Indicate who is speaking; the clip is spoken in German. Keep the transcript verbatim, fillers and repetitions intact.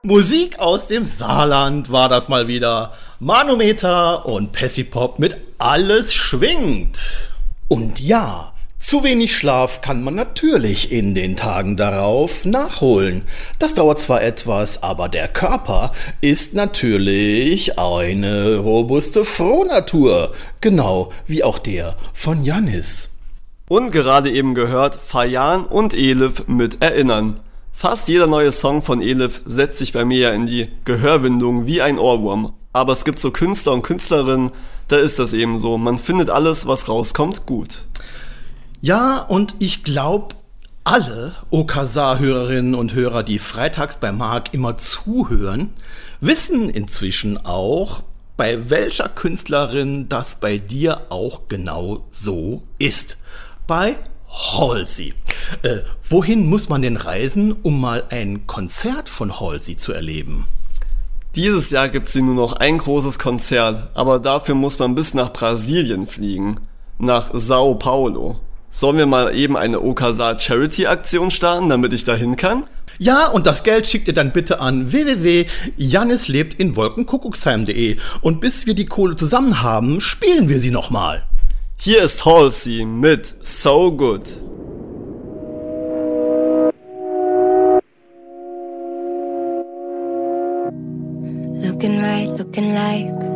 Speaker 1: Musik aus dem Saarland war das mal wieder. Manometer und Pessipop mit Alles schwingt. Und ja, zu wenig Schlaf kann man natürlich in den Tagen darauf nachholen. Das dauert zwar etwas, aber der Körper ist natürlich eine robuste Frohnatur. Genau wie auch der von Jannis.
Speaker 2: Und gerade eben gehört Fayan und Elif mit Erinnern. Fast jeder neue Song von Elif setzt sich bei mir ja in die Gehörwindung wie ein Ohrwurm. Aber es gibt so Künstler und Künstlerinnen, da ist das eben so. Man findet alles, was rauskommt, gut.
Speaker 1: Ja, und ich glaube, alle Okasa-Hörerinnen und Hörer, die freitags bei Marc immer zuhören, wissen inzwischen auch, bei welcher Künstlerin das bei dir auch genau so ist. Bei Halsey. Äh, wohin muss man denn reisen, um mal ein Konzert von Halsey zu erleben?
Speaker 2: Dieses Jahr gibt sie nur noch ein großes Konzert, aber dafür muss man bis nach Brasilien fliegen. Nach Sao Paulo. Sollen wir mal eben eine Okasa Charity Aktion starten, damit ich dahin kann?
Speaker 1: Ja, und das Geld schickt ihr dann bitte an w w w punkt jannislebtinwolkenkuckucksheim punkt de und bis wir die Kohle zusammen haben, spielen wir sie nochmal.
Speaker 2: Hier ist Halsey mit So Good.
Speaker 3: Looking right, looking like